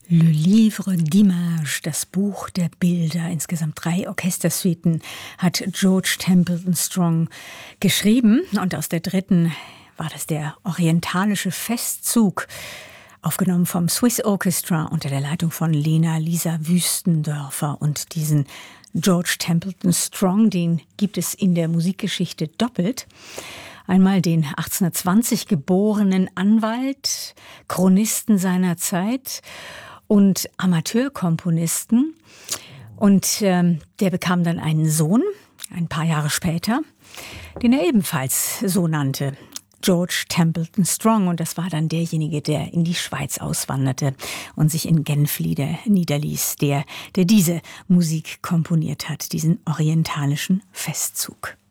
Le Livre d'Images, das Buch der Bilder. Insgesamt 3 Orchestersuiten hat George Templeton Strong geschrieben. Und aus der 3. war das der orientalische Festzug, aufgenommen vom Swiss Orchestra unter der Leitung von Lena-Lisa Wüstendörfer. Und diesen George Templeton Strong, den gibt es in der Musikgeschichte doppelt. Einmal den 1820 geborenen Anwalt, Chronisten seiner Zeit und Amateurkomponisten. Und der bekam dann einen Sohn, ein paar Jahre später, den er ebenfalls so nannte, George Templeton Strong. Und das war dann derjenige, der in die Schweiz auswanderte und sich in Genf niederließ, der diese Musik komponiert hat, diesen orientalischen Festzug.